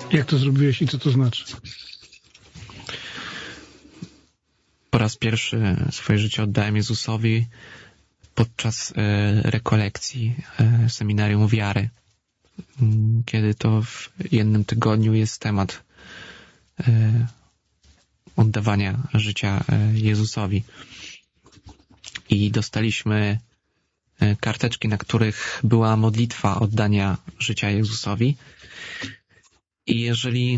Jak to zrobiłeś i co to znaczy? Po raz pierwszy swoje życie oddałem Jezusowi podczas rekolekcji seminarium wiary, kiedy to w jednym tygodniu jest temat oddawania życia Jezusowi. I dostaliśmy karteczki, na których była modlitwa oddania życia Jezusowi. I jeżeli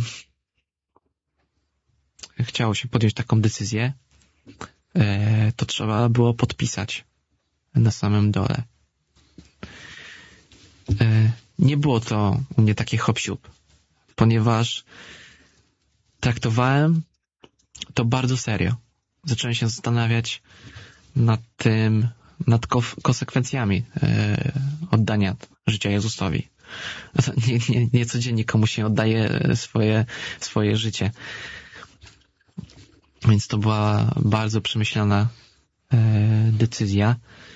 chciało się podjąć taką decyzję, to trzeba było podpisać na samym dole. Nie było to u mnie takie hop-siup, ponieważ traktowałem to bardzo serio. Zacząłem się zastanawiać nad konsekwencjami oddania życia Jezusowi. Nie codziennie komuś się oddaje swoje życie. Więc to była bardzo przemyślana decyzja.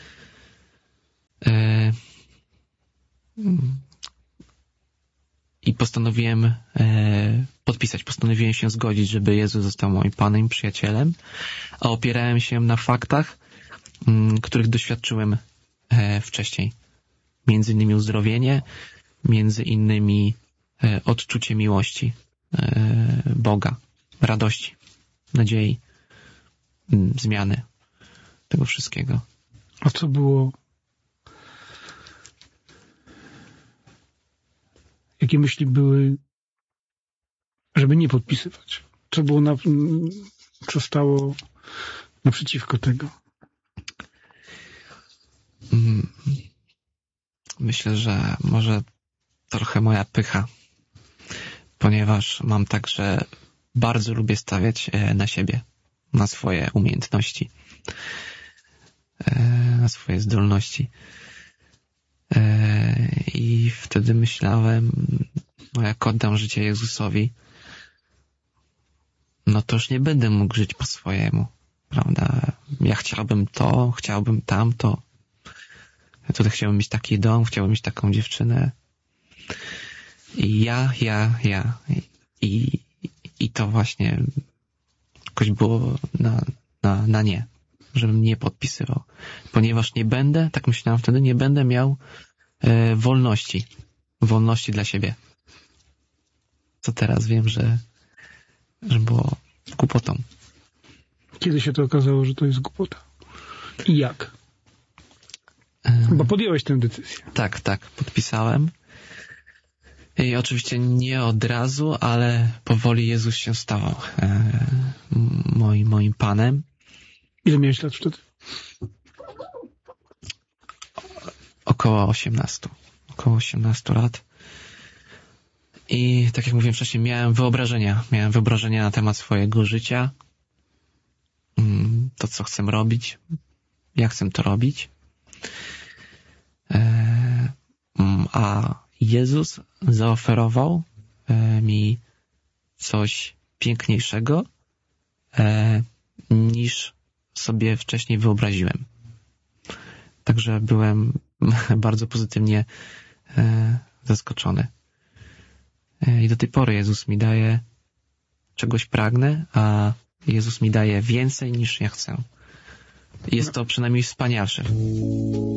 I postanowiłem podpisać, postanowiłem się zgodzić, żeby Jezus został moim Panem i przyjacielem, a opierałem się na faktach, których doświadczyłem wcześniej. Między innymi uzdrowienie, między innymi odczucie miłości Boga, radości, nadziei, zmiany, tego wszystkiego. A co było? Jakie myśli były, żeby nie podpisywać? Co było co stało naprzeciwko tego? Myślę, że może trochę moja pycha, ponieważ mam tak, że bardzo lubię stawiać na siebie, na swoje umiejętności, na swoje zdolności. I wtedy myślałem, jak oddam życie Jezusowi, no to już nie będę mógł żyć po swojemu, prawda? Ja chciałbym to, chciałbym tamto. Ja tutaj chciałbym mieć taki dom, chciałbym mieć taką dziewczynę. I ja. I to właśnie jakoś było na nie, żebym nie podpisywał. Ponieważ nie będę, tak myślałem wtedy, nie będę miał wolności dla siebie. Co teraz wiem, że było głupotą. Kiedy się to okazało, że to jest głupota? I jak? Bo podjąłeś tę decyzję. Tak, podpisałem. I oczywiście nie od razu, ale powoli Jezus się stawał moim Panem. Ile miałeś lat wtedy? Około 18 lat. I tak jak mówiłem wcześniej, miałem wyobrażenia na temat swojego życia, to co chcę robić, jak chcę to robić. A Jezus zaoferował mi coś piękniejszego niż sobie wcześniej wyobraziłem. Także byłem bardzo pozytywnie zaskoczony. I do tej pory Jezus mi daje, czegoś pragnę, a Jezus mi daje więcej niż ja chcę. Jest to przynajmniej wspanialsze.